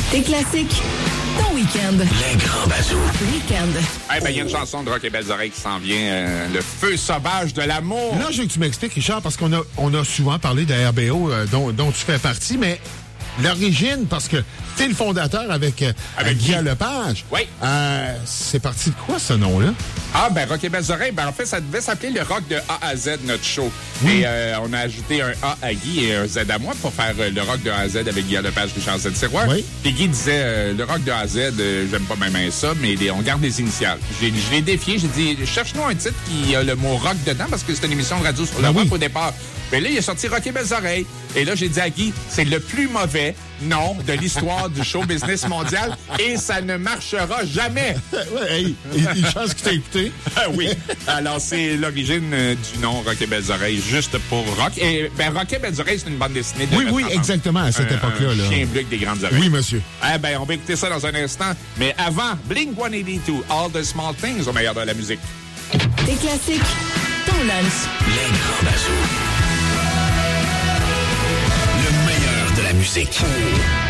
Tes classiques, ton week-end. Les grands bazous. Week-end. Eh ben, il y a une chanson de Rock et Belles Oreilles qui s'en vient, Le feu sauvage de l'amour. Là, je veux que tu m'expliques, Richard, parce qu'on a souvent parlé de RBO dont tu fais partie, mais l'origine, parce que tu es le fondateur avec Guy Lepage. Oui. C'est parti de quoi, ce nom-là? Ah, ben, Rock et Belles Oreilles, ben, en fait, ça devait s'appeler le rock de A à Z, notre show. Oui. Et on a ajouté un A à Guy et un Z à moi pour faire le rock de A à Z avec Guy Lepage, Richard Z-Sirois. Oui. Puis Guy disait, le rock de A à Z, j'aime pas même ça, mais on garde les initiales. Je l'ai défié, j'ai dit, cherche-nous un titre qui a le mot rock dedans, parce que c'est une émission de radio sur le web au départ. Mais là, il a sorti Rock et Belles Oreilles. Et là, j'ai dit à Guy, c'est le plus mauvais nom de l'histoire du show business mondial et ça ne marchera jamais. Ouais, hey, il pense que t'as écouté. Oui. Alors, c'est l'origine du nom Rock et Belles Oreilles, juste pour rock. Et ben, Rock et Belles Oreilles, c'est une bande dessinée de Oui, exactement, à cette époque-là. Un chien bleu avec des grandes oreilles. Oui, monsieur. Eh ben, on va écouter ça dans un instant. Mais avant, Blink-182, All the Small Things au meilleur de la musique. Tes classiques, ton lunch. Les grands bazous. Le meilleur de la musique.